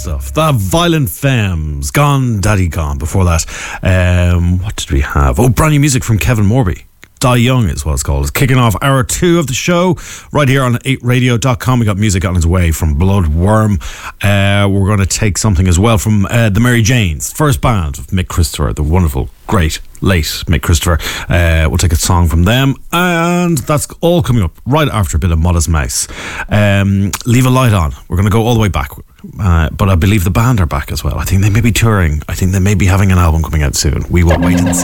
stuff. The Violent Femmes, Gone Daddy Gone. Before that, what did we have? Oh, brand new music from Kevin Morby. Die Young is what it's called. It's kicking off hour 2 of the show right here on 8radio.com. We got music on its way from Bloodworm. We're going to take something as well from the Mary Janes, first band of Mick Christopher, the wonderful, great, late Mick Christopher. We'll take a song from them, and that's all coming up right after a bit of Modest Mouse. Leave a Light On. We're going to go all the way back, but I believe the band are back as well. I think they may be touring. I think they may be having an album coming out soon. We will wait and see.